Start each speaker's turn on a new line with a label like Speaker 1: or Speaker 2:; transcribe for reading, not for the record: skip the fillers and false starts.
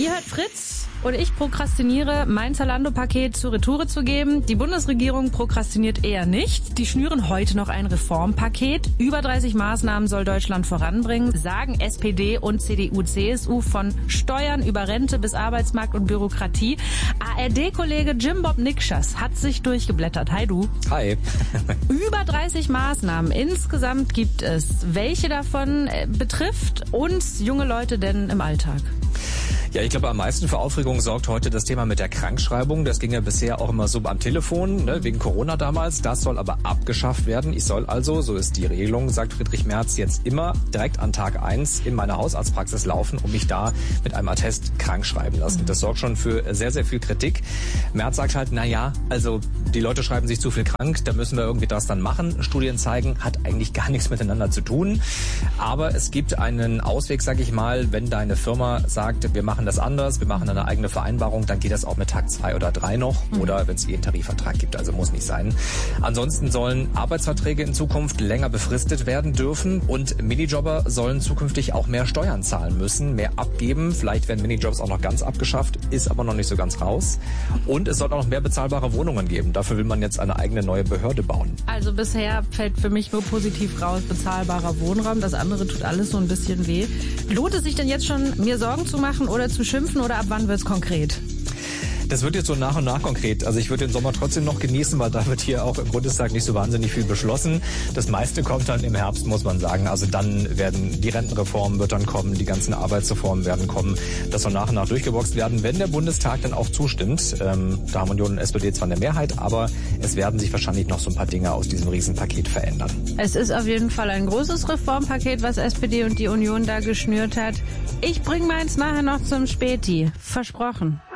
Speaker 1: Ihr hört Fritz und ich prokrastiniere, mein Zalando-Paket zur Retoure zu geben. Die Bundesregierung prokrastiniert eher nicht. Die schnüren heute noch ein Reformpaket. Über 30 Maßnahmen soll Deutschland voranbringen, sagen SPD und CDU, CSU, von Steuern über Rente bis Arbeitsmarkt und Bürokratie. ARD-Kollege Jim Bob Nikschas hat sich durchgeblättert. Hi du.
Speaker 2: Hi.
Speaker 1: Über 30 Maßnahmen insgesamt gibt es. Welche davon betrifft uns junge Leute denn im Alltag?
Speaker 2: Ja, ich glaube, am meisten für Aufregung sorgt heute das Thema mit der Krankschreibung. Das ging ja bisher auch immer so am Telefon, wegen Corona damals. Das soll aber abgeschafft werden. Ich soll also, so ist die Regelung, sagt Friedrich Merz, jetzt immer direkt an Tag 1 in meine Hausarztpraxis laufen und mich da mit einem Attest krank schreiben lassen. Das sorgt schon für sehr, sehr viel Kritik. Merz sagt halt, also die Leute schreiben sich zu viel krank, da müssen wir irgendwie das dann machen. Studien zeigen, hat eigentlich gar nichts miteinander zu tun. Aber es gibt einen Ausweg, sag ich mal, wenn deine Firma sagt, wir machen das anders, wir machen eine eigene Vereinbarung, dann geht das auch mit Tag 2 oder 3 noch oder wenn es einen Tarifvertrag gibt, also muss nicht sein. Ansonsten sollen Arbeitsverträge in Zukunft länger befristet werden dürfen und Minijobber sollen zukünftig auch mehr Steuern zahlen müssen, mehr abgeben. Vielleicht werden Minijobs auch noch ganz abgeschafft, ist aber noch nicht so ganz raus. Und es soll auch noch mehr bezahlbare Wohnungen geben. Dafür will man jetzt eine eigene neue Behörde bauen.
Speaker 1: Also bisher fällt für mich nur positiv raus, bezahlbarer Wohnraum. Das andere tut alles so ein bisschen weh. Lohnt es sich denn jetzt schon, mir Sorgen zu machen oder zu schimpfen oder ab wann wird's konkret?
Speaker 2: Das wird jetzt so nach und nach konkret. Also ich würde den Sommer trotzdem noch genießen, weil da wird hier auch im Bundestag nicht so wahnsinnig viel beschlossen. Das meiste kommt dann im Herbst, muss man sagen. Also dann werden die Rentenreform wird dann kommen, die ganzen Arbeitsreformen werden kommen. Das soll nach und nach durchgeboxt werden, wenn der Bundestag dann auch zustimmt. Da haben Union und SPD zwar eine Mehrheit, aber es werden sich wahrscheinlich noch so ein paar Dinge aus diesem Riesenpaket verändern.
Speaker 1: Es ist auf jeden Fall ein großes Reformpaket, was SPD und die Union da geschnürt hat. Ich bringe meins nachher noch zum Späti. Versprochen.